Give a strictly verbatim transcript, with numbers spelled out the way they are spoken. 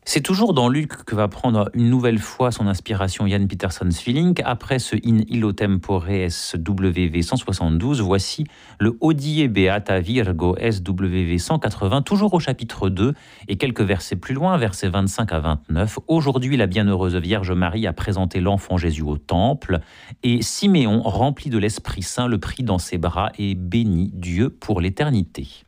C'est toujours dans Luc que va prendre une nouvelle fois son inspiration Jan Peterson Svilink. Après ce In illo tempore S W V cent soixante-douze, voici le Hodie Beata Virgo S W V cent quatre-vingts, toujours au chapitre deux, et quelques versets plus loin, versets vingt-cinq à vingt-neuf. Aujourd'hui, la bienheureuse Vierge Marie a présenté l'enfant Jésus au temple, et Siméon, rempli de l'Esprit Saint, le prit dans ses bras et bénit Dieu pour l'éternité.